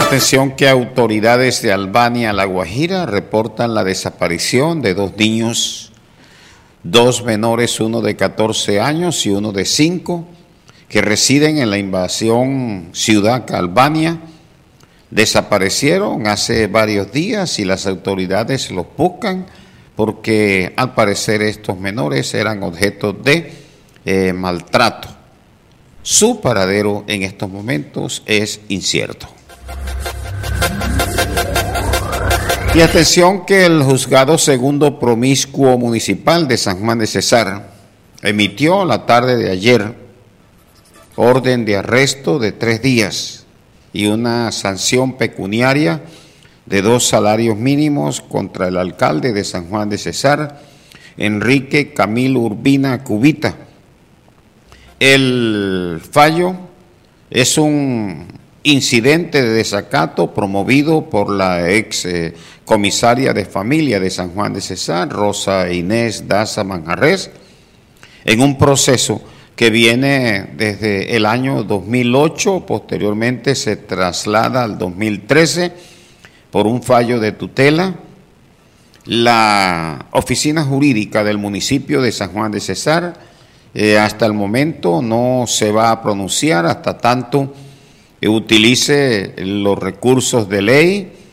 Atención que autoridades de Albania, La Guajira, reportan la desaparición de dos niños, dos menores, uno de 14 años y uno de 5, que residen en la invasión Ciudad Albania. Desaparecieron hace varios días y las autoridades los buscan porque al parecer estos menores eran objeto de maltrato. Su paradero en estos momentos es incierto. Y atención que el Juzgado Segundo Promiscuo Municipal de San Juan de Cesar emitió la tarde de ayer orden de arresto de 3 días y una sanción pecuniaria de 2 salarios mínimos contra el alcalde de San Juan de Cesar, Enrique Camilo Urbina Cubita. El fallo es un incidente de desacato promovido por la ex comisaria de familia de San Juan de Cesar, Rosa Inés Daza Manjarres, en un proceso que viene desde el año 2008, posteriormente se traslada al 2013 por un fallo de tutela. La oficina jurídica del municipio de San Juan de Cesar hasta el momento no se va a pronunciar hasta tanto utilice los recursos de ley